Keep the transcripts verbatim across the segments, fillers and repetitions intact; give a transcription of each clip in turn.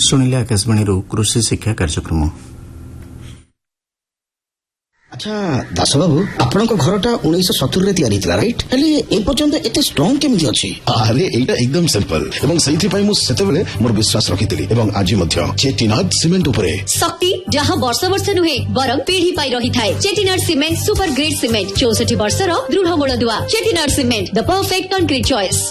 शुणिले आकाशवाणी कृषि शिक्षा कार्यक्रम। अच्छा दास बाबू आपण घरटा उन्नीस सत्तर रे तैयारी थिला राइट हेले ए पर्यंत एते स्ट्रांग केमिति अछि? अरे एटा एकदम सिंपल एवं सही पई मु सेते बेले मोर विश्वास रखितली एवं आज मध्य चेटिनाड सीमेंट उपरे शक्ति जहां वर्ष वर्ष नुहे बरम पीढ़ी पाई रही थाए। Chettinad cement super grade cement चौसठ वर्ष रो दृढ़ मूल दुआ। Chettinad cement the perfect concrete choice.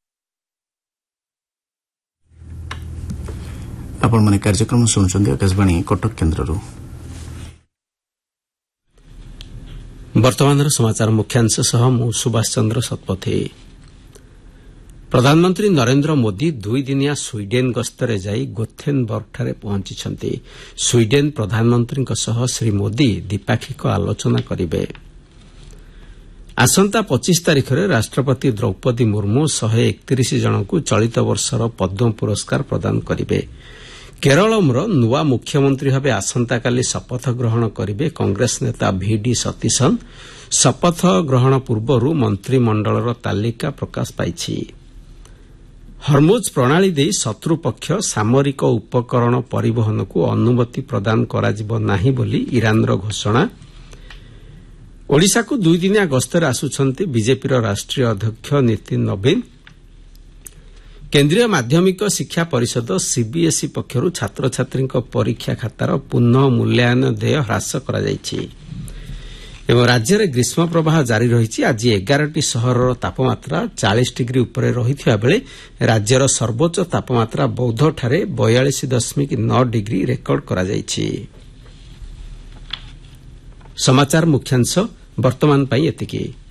आपण माने कार्यक्रम सुनछन्ते आकाशवाणी कटक केन्द्ररू। वर्तमान समाचार मुख्यांश सह मु सुभाष चंद्र शतपथी। प्रधानमंत्री नरेंद्र मोदी दुई दिनिया स्वीडेन गस्तरे जाई गोथेनबर्गଠାରେ पहुंचिछन्ति। स्वीडेन प्रधानमंत्री सह श्री मोदी द्विपाक्षिक आलोचना करिवे। आसंता पच्चीस तारिख रे राष्ट्रपति द्रौपदी मुर्मू एक सौ इकतीस जनकु चलित वर्षर पद्म पुरस्कार प्रदान करिवे। केरलमर नुआ मुख्यमंत्री भावे आसंताकाली शपथ ग्रहण करिवे कांग्रेस नेता भिडी सतीशन। शपथ ग्रहण पूर्वरु मंत्रिमंडलर तालिका प्रकाश पाइछि। हरमुज प्रणाली दे शत्रुपक्ष सामरिक उपकरण परिवहन को अनुमति प्रदान कराजिब नाही बोली ईरानर घोषणा। ओडिशा को दुई दिनिया गस्तर आसुछन्ति बीजेपीर राष्ट्रीय अध्यक्ष नितिन नवीन। केन्द्रीय माध्यमिक शिक्षा परिषद सीबीएसई पक्षरू छात्र छात्री परीक्षा खातार पुनः मूल्यांकन देय ह्रास करा जायछि। एवं राज्य में ग्रीष्म प्रवाह जारी रही। आज एगारटी सहरर तापमात्रा चालीस डिग्री उपरे रहिथिबा बेले राज्यर सर्वोच्च तापमात्रा बौद्धଠାରେ बयालीस दशमिक नौ डिग्री रेकर्ड करा जायछि। समाचार मुख्यांश वर्तमान पई एतिकी।